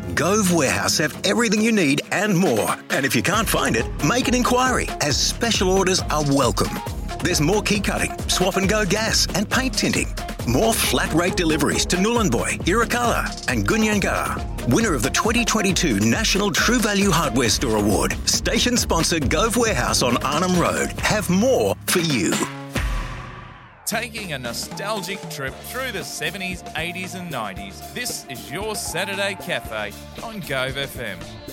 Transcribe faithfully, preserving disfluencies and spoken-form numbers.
Gove Warehouse have everything you need and more. And if you can't find it, make an inquiry, as special orders are welcome. There's more key cutting, swap and go gas and paint tinting. More flat rate deliveries to Nhulunbuy, Irukala and Gunyangara. Winner of the twenty twenty-two National True Value Hardware Store Award. Station sponsor Gove Warehouse on Arnhem Road. Have more for you. Taking a nostalgic trip through the seventies, eighties and nineties. This is your Saturday Cafe on Gove F M.